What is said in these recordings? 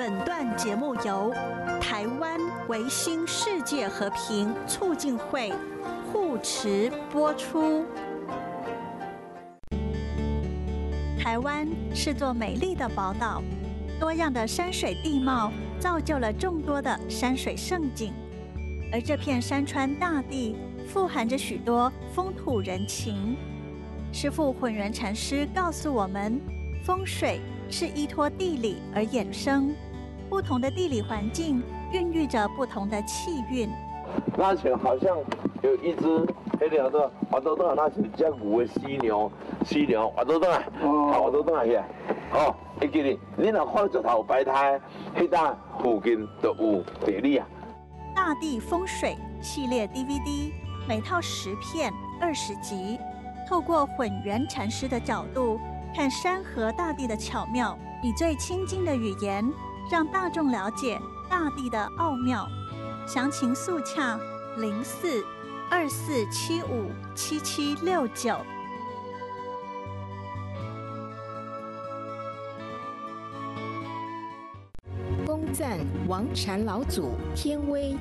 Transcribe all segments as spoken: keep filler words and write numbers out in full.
本段节目由台湾维新世界和平促进会护持播出。台湾是座美丽的宝岛，多样的山水地貌造就了众多的山水胜景，而这片山川大地富含着许多风土人情。师父混元禅师告诉我们，风水是依托地理而衍生，不同的地理环境孕育着不同的气运。 那前好像有一只黑条的滑豆豆，那是只牛的犀牛，犀牛滑豆豆啊，滑豆豆啊去，哦，会记哩，你若看石头摆摊，迄搭附近就有地理啊。 大地风水系列 D V D， 每套十片，二十集，透过混元禅师的角度看山河大地的巧妙，以最亲近的语言让大众了解大地的奥妙。详情速洽零四二四七五七七六九。 恭赞王禅老祖天威。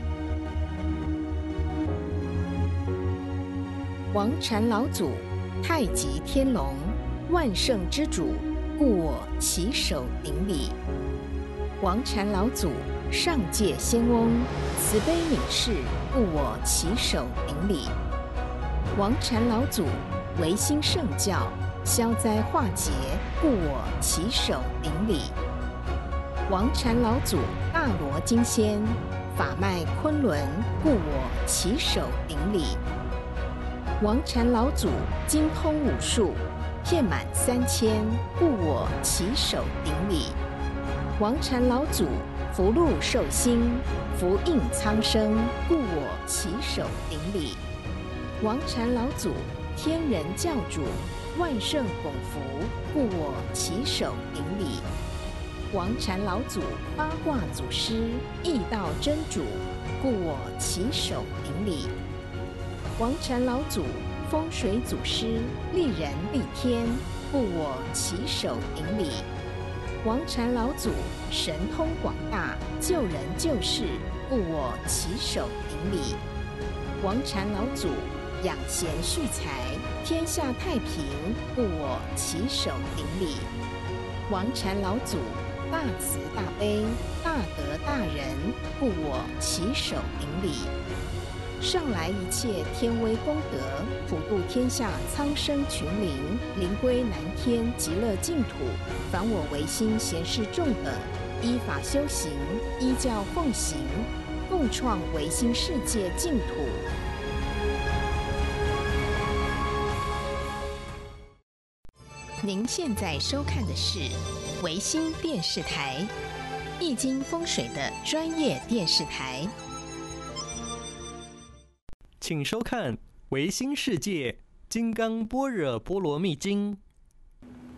王禅老祖，太极天龙，万圣之主，故我起手顶礼。王禅老祖，上界仙翁，慈悲悯世，故我起手顶礼。王禅老祖，维新圣教，消灾化劫，故我起手顶礼。王禅老祖，大罗金仙，法脉昆仑，故我起手顶礼。王禅老祖，精通武术，遍满三千，故我起手顶礼。王禅老祖，福禄寿星，福应苍生，故我起手顶礼。王禅老祖，天人教主，万圣拱福，故我起手顶礼。王禅老祖，八卦祖师，易道真主，故我起手顶礼。王禅老祖，风水祖师，利人利天，故我起手顶礼。王禅老祖，神通广大，救人救世，故我起手顶礼。王禅老祖，养贤蓄财，天下太平，故我起手顶礼。王禅老祖，大慈大悲，大德大仁，故我起手顶礼。上来一切天威功德，普度天下苍生群灵，灵归南天极乐净土。凡我唯心贤士众等，依法修行，依教奉行，共创唯心世界净土。您现在收看的是唯心电视台，易经风水的专业电视台。 请收看《唯心世界金刚般若波罗蜜经》。